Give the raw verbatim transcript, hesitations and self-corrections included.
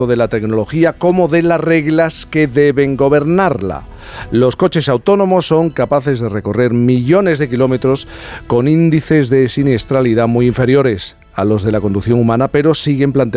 de la tecnología como de las reglas que deben gobernarla. Los coches autónomos son capaces de recorrer millones de kilómetros con índices de siniestralidad muy inferiores a los de la conducción humana, pero siguen planteando